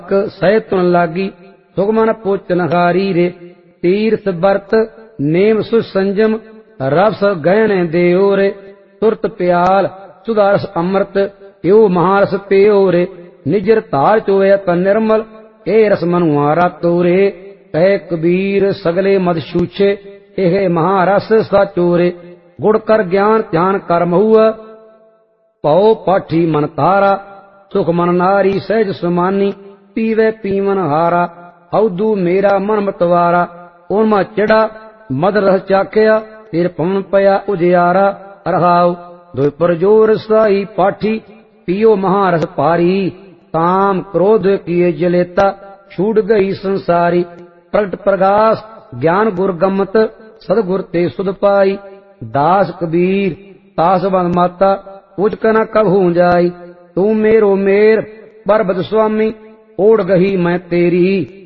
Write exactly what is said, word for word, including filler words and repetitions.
सह तुन लागी सुगमन पोचन हारी रे। तीर्थ बरत नेम सुसंजम रस गहने देओ रे। तुरत प्याल सुधारस अमृत यो महारस पेयो रे। निजर तार चोया तन निर्मल ए रस मनुआरा तोरे। कह कबीर सगले मद छूछे एह महारस साचो रे। गुड़ कर ज्ञान ध्यान कर महुआ पौ पाठी मन तारा। सुख मन नारी सहज समानी पीवे पीवन हारा। औदू मेरा मन मतवारा ओनमा चिड़ा मद रस चाखिया फिर पवन पया उजियारा। रहाओ दो पर जोर साई पाठी पियो महारस पारी। काम क्रोध किए जलेता छूट गई संसारी। प्रगट प्रकाश ज्ञान गुर गमत सदगुर ते सुध पाई। दास कबीर तास बंद माता उचक न कभू जाई। तू मेरो मेर बरबद स्वामी ओढ़ गही मैं तेरी।